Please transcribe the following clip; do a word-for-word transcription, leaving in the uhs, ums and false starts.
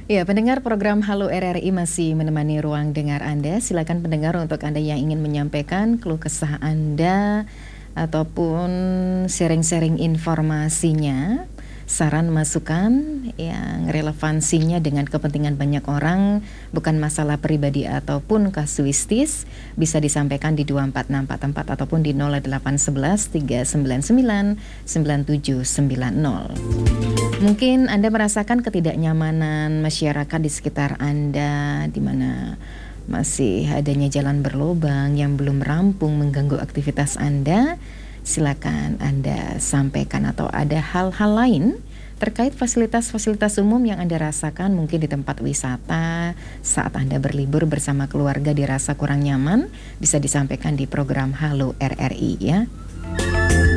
Ya, pendengar program Halo R R I masih menemani ruang dengar Anda. Silakan pendengar untuk Anda yang ingin menyampaikan keluh kesah Anda ataupun sharing-sharing informasinya, saran masukan yang relevansinya dengan kepentingan banyak orang, bukan masalah pribadi ataupun kasuistis, bisa disampaikan di dua empat enam empat empat ataupun di nol delapan satu satu tiga sembilan sembilan sembilan tujuh sembilan nol. Mungkin Anda merasakan ketidaknyamanan masyarakat di sekitar Anda, di mana masih adanya jalan berlubang yang belum rampung mengganggu aktivitas Anda. Silakan Anda sampaikan, atau ada hal-hal lain terkait fasilitas-fasilitas umum yang Anda rasakan mungkin di tempat wisata saat Anda berlibur bersama keluarga dirasa kurang nyaman, bisa disampaikan di program Halo R R I ya.